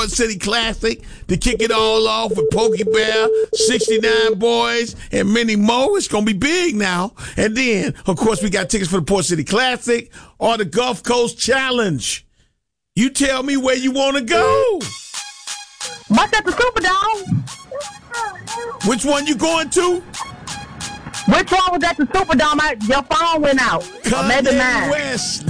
City Classic to kick it all off with Pokey Bear, 69 Boys, and many more. It's going to be big now. And then, of course, we got tickets for the Port City Classic or the Gulf Coast Challenge. You tell me where you want to go. What's at the Superdome? Which one you going to? Which one was at the Superdome? Your phone went out. Maybe Kanye mine. West.